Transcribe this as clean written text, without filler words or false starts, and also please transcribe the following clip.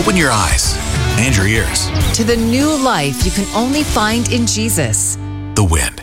Open your eyes and your ears. To the new life you can only find in Jesus. The Wind.